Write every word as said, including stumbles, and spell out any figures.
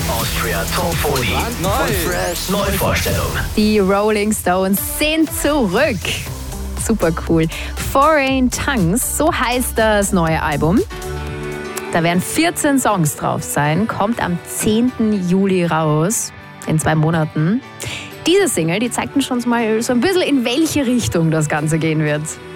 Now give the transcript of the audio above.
Austria Top vierzig. Von Fresh. Neuvorstellung. Die Rolling Stones sind zurück. Super cool. Foreign Tongues, so heißt das neue Album. Da werden vierzehn Songs drauf sein, kommt am zehnten Juli raus, in zwei Monaten. Diese Single, die zeigt uns schon mal so ein bisschen, in welche Richtung das Ganze gehen wird.